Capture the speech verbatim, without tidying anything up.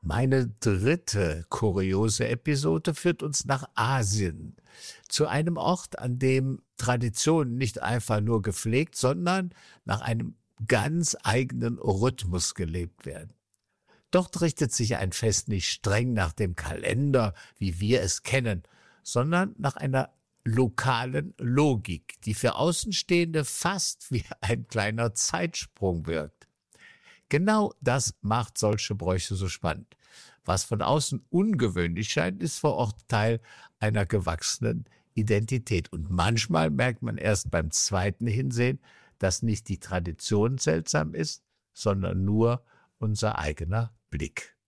Meine dritte kuriose Episode führt uns nach Asien, zu einem Ort, an dem Traditionen nicht einfach nur gepflegt, sondern nach einem ganz eigenen Rhythmus gelebt werden. Dort richtet sich ein Fest nicht streng nach dem Kalender, wie wir es kennen, sondern nach einer lokalen Logik, die für Außenstehende fast wie ein kleiner Zeitsprung wirkt. Genau das macht solche Bräuche so spannend. Was von außen ungewöhnlich scheint, ist vor Ort Teil einer gewachsenen Identität. Und manchmal merkt man erst beim zweiten Hinsehen, dass nicht die Tradition seltsam ist, sondern nur unser eigener Blick.